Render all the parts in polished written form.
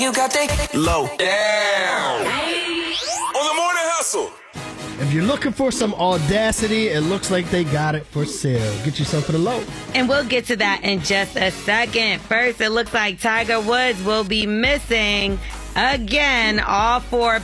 you got that low down. On the morning hustle. If you're looking for some audacity, it looks like they got it for sale. Get you some for the low. And we'll get to that in just a second. First, it looks like Tiger Woods will be missing again all 4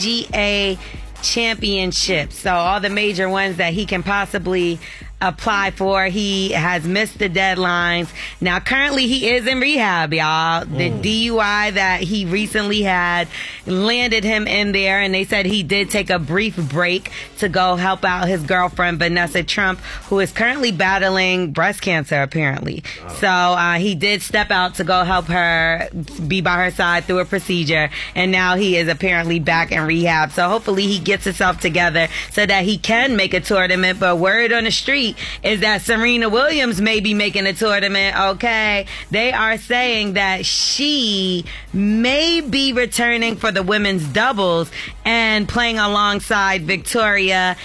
PGA championships. So all the major ones that he can possibly apply for. He has missed the deadlines. Now, currently, he is in rehab, y'all. The DUI that he recently had landed him in there, and they said he did take a brief break to go help out his girlfriend, Vanessa Trump, who is currently battling breast cancer, apparently. So he did step out to go help her, be by her side through a procedure, and now he is apparently back in rehab. So hopefully he gets himself together so that he can make a tournament. But word on the street is that Serena Williams may be making a tournament, okay? They are saying that she may be returning for the women's doubles and playing alongside Victoria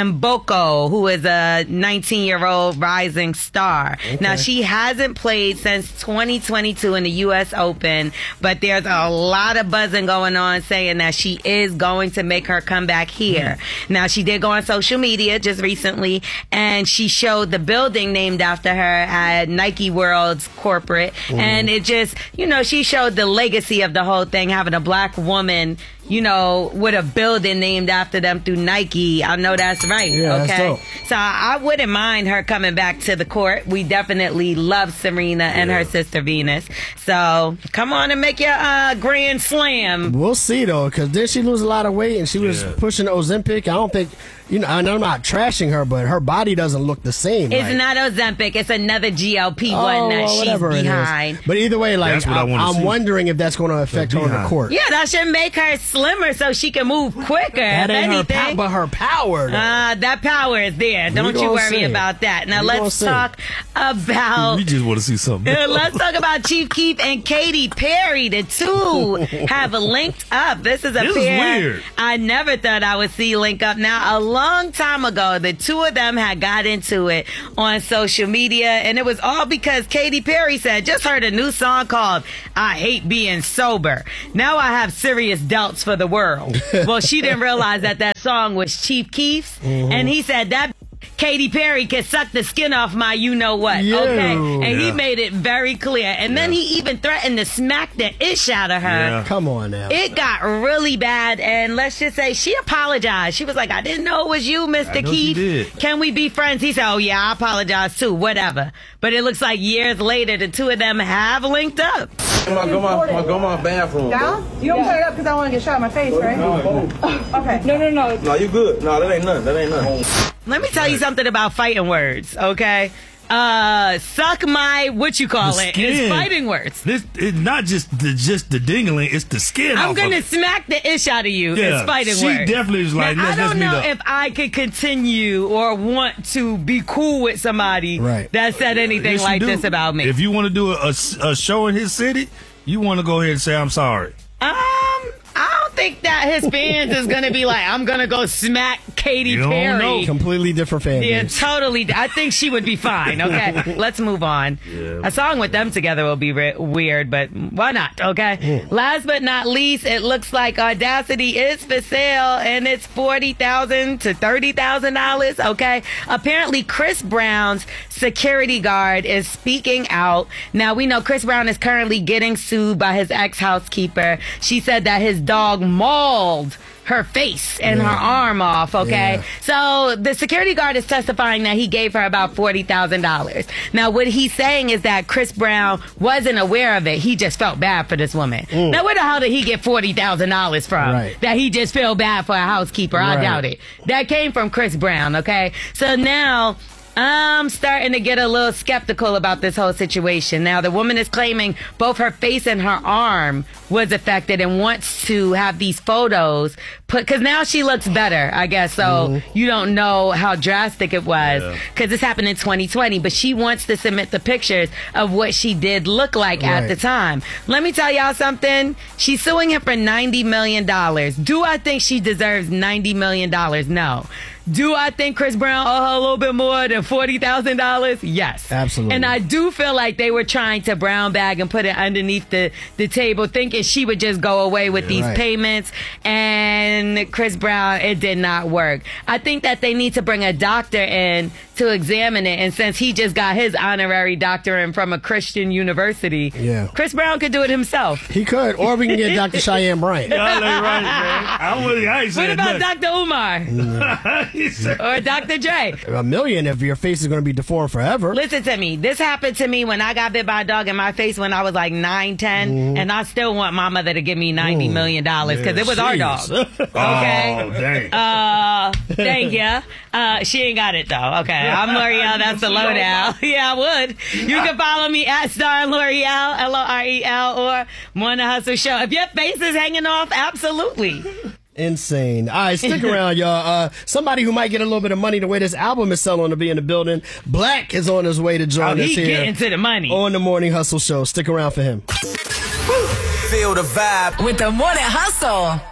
Mboko, who is a 19-year-old rising star. Okay. Now, she hasn't played since 2022 in the U.S. Open, but there's a lot of buzzing going on saying that she is going to make her comeback here. Now, she did go on social media just recently, and she showed the building named after her at Nike World's corporate, and it just, you know, she showed the legacy of the whole thing, having a black woman, you know, with a building named after them through Nike. I know that's right. Yeah, okay. That's dope. So I wouldn't mind her coming back to the court. We definitely love Serena and her sister Venus. So come on and make your grand slam. We'll see, though, because did she lose a lot of weight and she was pushing Ozempic? I don't think, you know, and I'm not trashing her, but her body doesn't look the same. It's not Ozempic. It's another GLP-1 that she's behind. But either way, like, I'm wondering if that's going to affect her on the court. Yeah, that should make her slimmer so she can move quicker. That ain't her but her power. That power is there. Don't you worry about that. Now let's talk about. We just want to see something. Let's talk about Chief Keef and Katy Perry. The two have linked up. This is a pair weird. I never thought I would see link up. Now, a long time ago, the two of them had got into it on social media, and it was all because Katy Perry said, just heard a new song called I Hate Being Sober. Now I have serious doubts for the world. Well, she didn't realize that that song was Chief Keef's, and he said that Katy Perry can suck the skin off my you-know-what, okay? And he made it very clear. And then he even threatened to smack the ish out of her. Yeah. Come on now. It got really bad, and let's just say she apologized. She was like, I didn't know it was you, Mr. Keith. Can we be friends? He said, oh, yeah, I apologize too, whatever. But it looks like years later, the two of them have linked up. Go my bathroom. Down? You don't put it up because I want to get shot in my face, right? Okay. No. No, you good. No, that ain't nothing. Let me tell you something about fighting words, okay? Suck my, what you call it, is fighting words. It's not just the dingling, it's the skin. I'm going to smack the ish out of you. Yeah, it's fighting she words. She definitely was like, now, I don't know if if I could continue or want to be cool with somebody that said anything like this about me. If you want to do a show in his city, you want to go ahead and say, I'm sorry. I don't think that his fans is going to be like, I'm going to go smack Katy Perry. Know. Completely different fan base. Yeah, totally. I think she would be fine. Okay, let's move on. Yeah. A song with them together will be weird, but why not? Okay. Last but not least, it looks like Audacity is for sale, and it's $40,000 to $30,000. Okay. Apparently, Chris Brown's security guard is speaking out. Now, we know Chris Brown is currently getting sued by his ex-housekeeper. She said that his dog mauled her face and her arm off, okay? So the security guard is testifying that he gave her about $40,000. Now, what he's saying is that Chris Brown wasn't aware of it. He just felt bad for this woman. Now, where the hell did he get $40,000 from? That he just felt bad for a housekeeper? I doubt it. That came from Chris Brown, okay? So now I'm starting to get a little skeptical about this whole situation. Now, the woman is claiming both her face and her arm was affected and wants to have these photos put, because now she looks better, I guess. So you don't know how drastic it was, because this happened in 2020, but she wants to submit the pictures of what she did look like at the time. Let me tell y'all something. She's suing him for $90 million. Do I think she deserves $90 million? No. Do I think Chris Brown owe her a little bit more than $40,000? Yes. Absolutely. And I do feel like they were trying to brown bag and put it underneath the table, thinking she would just go away with these payments. And Chris Brown, it did not work. I think that they need to bring a doctor in to examine it. And since he just got his honorary doctorate from a Christian university, Chris Brown could do it himself. He could. Or we can get Dr. Cheyenne Bryant. Y'all ain't right, man. I ain't What about nothing. Dr. Umar? Or Dr. Dre? $1 million if your face is going to be deformed forever. Listen to me. This happened to me when I got bit by a dog in my face when I was like 9, 10, and I still want my mother to give me $90 million because it was our dog. Okay? Oh, dang. Thank you. She ain't got it though. Okay. I'm L'Oreal. That's the lowdown. Yeah, I would. You can follow me at Star L'Oreal, L'Orel, or Morning Hustle Show. If your face is hanging off, absolutely. Insane. All right, stick around, y'all. Somebody who might get a little bit of money the way this album is selling to be in the building. Black is on his way to join us He here getting to the money. on the Morning Hustle Show. Stick around for him. Feel the vibe With the Morning Hustle.